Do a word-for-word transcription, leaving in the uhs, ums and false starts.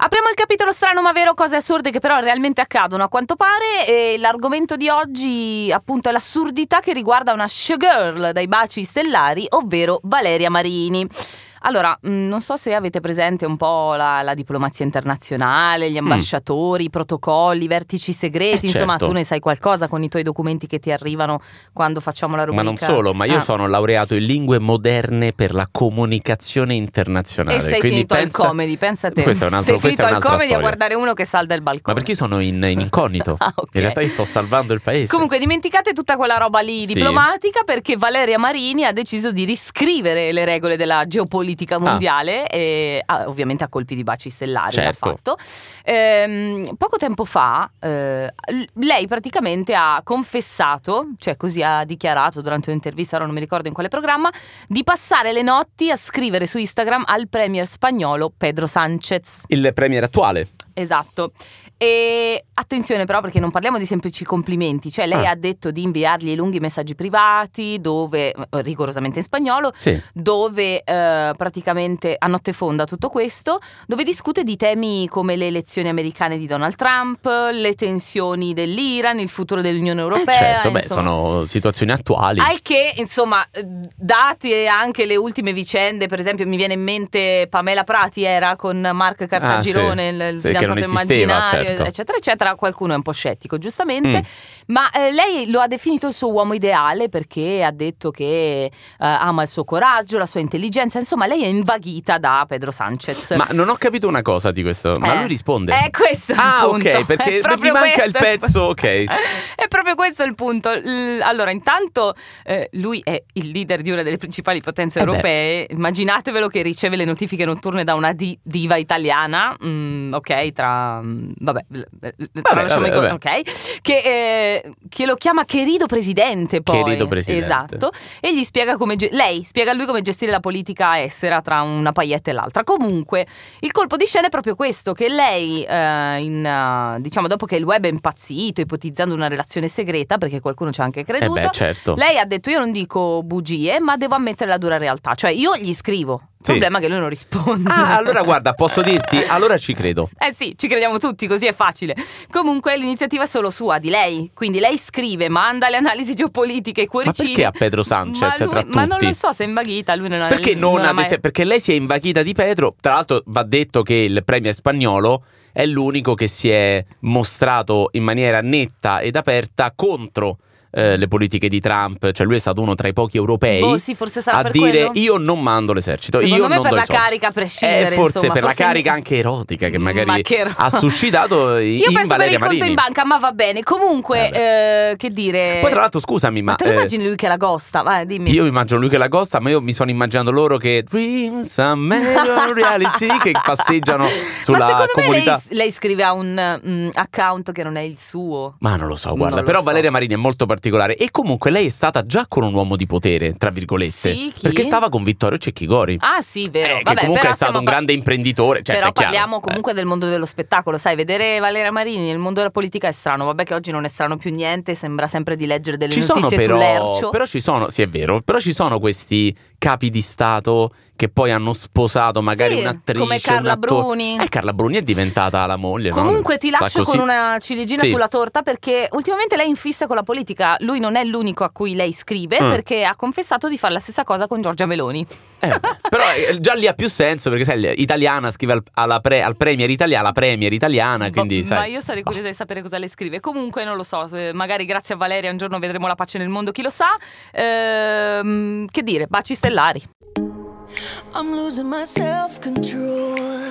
Apriamo il capitolo strano ma vero, cose assurde che però realmente accadono a quanto pare, e l'argomento di oggi appunto è l'assurdità che riguarda una showgirl dai baci stellari, ovvero Valeria Marini. Allora, mh, non so se avete presente un po' la, la diplomazia internazionale, gli ambasciatori, mm. i protocolli, i vertici segreti, eh, insomma certo. tu ne sai qualcosa con i tuoi documenti che ti arrivano quando facciamo la rubrica. Ma non solo, ma io ah. sono laureato in lingue moderne per la comunicazione internazionale. E sei quindi finito pensa... al comedy, pensa a te. Questo è un altro, sei finito al comedy storia. a guardare uno che salda il balcone. Ma perché io sono in, in incognito? ah, okay. In realtà io sto salvando il paese. Comunque dimenticate tutta quella roba lì sì. diplomatica, perché Valeria Marini ha deciso di riscrivere le regole della geopolitica mondiale. Ah. E, ah, ovviamente a colpi di baci stellari, certo. l'ha fatto. Ehm, poco tempo fa eh, lei praticamente ha confessato, cioè così ha dichiarato durante un'intervista, ora non mi ricordo in quale programma, di passare le notti a scrivere su Instagram al premier spagnolo Pedro Sánchez, il premier attuale. Esatto. E attenzione però, perché non parliamo di semplici complimenti, cioè lei ah. ha detto di inviargli lunghi messaggi privati dove, rigorosamente in spagnolo, sì. dove eh, praticamente a notte fonda tutto questo, dove discute di temi come le elezioni americane di Donald Trump, le tensioni dell'Iran, il futuro dell'Unione Europea. Eh certo, beh, insomma, sono situazioni attuali. Al che, insomma, date anche le ultime vicende, per esempio mi viene in mente Pamela Prati era con Mark Cartagirone, ah, sì. il sì, fidanzato immaginario, certo. eccetera eccetera. Qualcuno è un po' scettico, giustamente, mm. ma eh, lei lo ha definito il suo uomo ideale, perché ha detto che eh, ama il suo coraggio, la sua intelligenza, insomma lei è invaghita da Pedro Sánchez. Ma non ho capito una cosa di questo, ma eh, lui risponde? È questo ah, il punto. ok, perché mi manca il pezzo, ok. È proprio questo il punto. L- allora, intanto eh, lui è il leader di una delle principali potenze eh europee, beh. Immaginatevelo che riceve le notifiche notturne da una di- diva italiana, mm, ok, tra... Mm, vabbè, Vabbè, vabbè, i vabbè. ok, che, eh, che lo chiama querido presidente, poi querido presidente, esatto, e gli spiega come ge- lei spiega a lui come gestire la politica estera tra una paglietta e l'altra. Comunque il colpo di scena è proprio questo, che lei eh, in, uh, diciamo dopo che il web è impazzito ipotizzando una relazione segreta, perché qualcuno ci ha anche creduto, eh beh, certo. lei ha detto: io non dico bugie, ma devo ammettere la dura realtà, cioè io gli scrivo. Il sì. problema è che lui non risponde. Ah, allora guarda, posso dirti, allora ci credo. Eh sì, ci crediamo tutti, così è facile. Comunque l'iniziativa è solo sua, di lei. Quindi lei scrive, manda le analisi geopolitiche, i cuoricini. Ma perché a Pedro Sánchez ma lui, tra tutti? Ma non lo so se è invaghita, lui non ha Perché non, non ha ha mai... se- perché lei si è invaghita di Pedro. Tra l'altro va detto che il premier spagnolo è l'unico che si è mostrato in maniera netta ed aperta contro Eh, le politiche di Trump, cioè lui è stato uno tra i pochi europei boh, sì, forse sarà a per dire quello. io non mando l'esercito, secondo io me non per do la i soldi. carica a prescindere, eh, forse insomma, per forse la carica mi... anche erotica che magari Ma che ro- ha suscitato io in penso Valeria per il Marini. conto in banca, ma va bene. Comunque eh, che dire, poi tra l'altro scusami, ma, ma te lo eh, immagini lui che la gosta? Vai, dimmi. io mi immagino lui che la gosta, ma io mi sono immaginando loro che Dreams are made of reality che passeggiano sulla ma secondo comunità. me lei, lei scrive a un um, account che non è il suo. Ma non lo so, guarda, Non lo però so. Valeria Marini è molto particolare e comunque lei è stata già con un uomo di potere, tra virgolette, Sì, chi? perché stava con Vittorio Cecchigori. Ah sì, vero. Eh, Vabbè, che comunque però è stato stiamo un par- grande imprenditore, cioè, però è chiaro. parliamo comunque eh. del mondo dello spettacolo, sai, vedere Valeria Marini nel mondo della politica è strano. Vabbè che oggi non è strano più niente, sembra sempre di leggere delle Ci sono notizie però, sull'Ercio. però ci sono, sì è vero, però ci sono questi capi di Stato che poi hanno sposato magari Sì, un'attrice, come Carla un attore. Bruni. Eh, Carla Bruni è diventata la moglie, no? Comunque ti lascio Sarkozy. con una ciliegina Sì. sulla torta, perché ultimamente lei è in fissa con la politica. Lui non è l'unico a cui lei scrive, Mm. perché ha confessato di fare la stessa cosa con Giorgia Meloni. Eh, però eh, già lì ha più senso, perché sai, italiana scrive al, alla pre, al premier italiana, la premier italiana, quindi Boh, sai. ma io sarei curiosa di sapere cosa le scrive. Comunque non lo so, se magari grazie a Valeria un giorno vedremo la pace nel mondo, chi lo sa. Ehm, che dire, baci stellari. I'm losing my self-control.